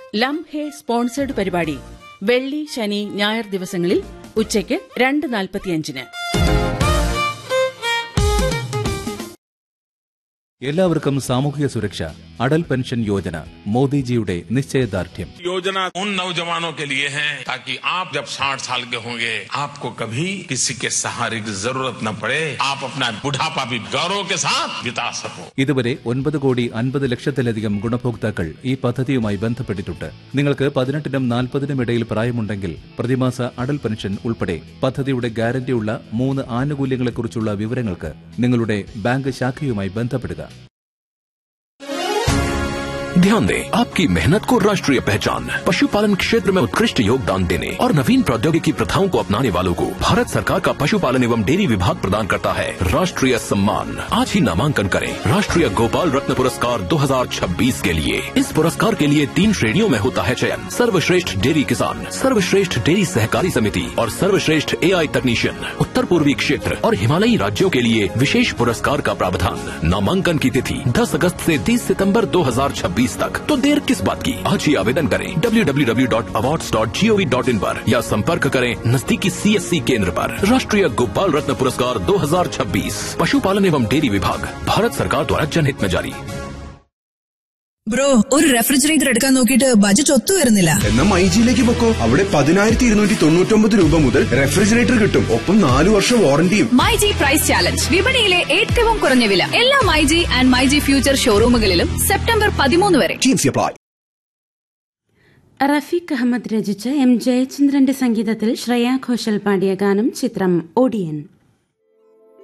ലംഹെ sponsored പരിപാടി വെള്ളി, ശനി, ഞായർ ദിവസങ്ങളിൽ ഉച്ചയ്ക്ക് 2:45. എല്ലാവർക്കും സാമൂഹിക സുരക്ഷ. അടൽ പെൻഷൻ യോജന മോദിജിയുടെ നിശ്ചയദാർഢ്യം. योजना उन नौजवानों के लिए है ताकि आप जब 60 साल के होंगे आपको कभी किसी के सहारे की जरूरत न पड़े. आप अपना बुढ़ापा भी गौरव के साथ बिता सको. ഇതുവരെ 9,50,00,000-ലധികം ഗുണഭോക്താക്കൾ ഈ പദ്ധതിയുമായി ബന്ധപ്പെട്ടിട്ടുണ്ട്. നിങ്ങൾക്ക് 18-നും 40-നും ഇടയിൽ പ്രായമുണ്ടെങ്കിൽ പ്രതിമാസ അടൽ പെൻഷൻ ഉൾപ്പെടെ പദ്ധതിയുടെ ഗ്യാരണ്ടിയുള്ള 3 ആനുകൂല്യങ്ങളെക്കുറിച്ചുള്ള വിവരങ്ങൾക്ക് നിങ്ങളുടെ ബാങ്ക് ശാഖയുമായി ബന്ധപ്പെടുക. ध्यान दें, आपकी मेहनत को राष्ट्रीय पहचान, पशुपालन क्षेत्र में उत्कृष्ट योगदान देने और नवीन प्रौद्योगिकी प्रथाओं को अपनाने वालों को भारत सरकार का पशुपालन एवं डेयरी विभाग प्रदान करता है राष्ट्रीय सम्मान. आज ही नामांकन करें राष्ट्रीय गोपाल रत्न पुरस्कार 2026 के लिए. इस पुरस्कार के लिए 3 श्रेणियों में होता है चयन. सर्वश्रेष्ठ डेयरी किसान, सर्वश्रेष्ठ डेयरी सहकारी समिति और सर्वश्रेष्ठ AI तकनीशियन. उत्तर पूर्वी क्षेत्र और हिमालयी राज्यों के लिए विशेष पुरस्कार का प्रावधान. नामांकन की तिथि 10 अगस्त से 30 सितंबर 2026 तक. तो देर किस बात की, आज ही आवेदन करें www.awards.gov.in पर या संपर्क करें नजदीकी CSC केंद्र पर. राष्ट्रीय गोपाल रत्न पुरस्कार 2026 पशुपालन एवं डेयरी विभाग, भारत सरकार द्वारा जनहित में जारी. ബ്രോ, ഒരു റെഫ്രിജറേറ്റർ എടുക്കാൻ നോക്കിയിട്ട് ബജറ്റ് ഒത്തു വരുന്നില്ല. എന്നാ മൈജിയിലേക്ക് പൊക്കോ. അവിടെ 10,299 രൂപ മുതൽ റെഫ്രിജറേറ്റർ കിട്ടും. ഒപ്പം 4 വർഷം വാറണ്ടിയും. മൈജി പ്രൈസ് ചാലഞ്ച്, വിപണിയിലെ ഏറ്റവും കുറഞ്ഞ വില. എല്ലാ myG and myG future ഷോറൂമുകളിലും September 13 വരെ. റഫീഖ് അഹമ്മദ് രചിച്ച് M. ജയചന്ദ്രന്റെ സംഗീതത്തിൽ ശ്രേയാ ഘോഷൽ പാടിയ ഗാനം. ചിത്രം ഒഡിയൻ.